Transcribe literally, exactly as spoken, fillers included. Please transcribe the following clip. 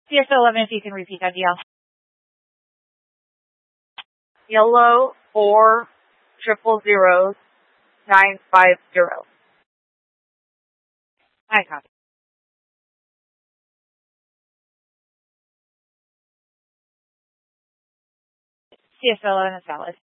C S eleven, if you can repeat that, D L. Yellow four triple zeros nine five zero. I copy. C S eleven is valid.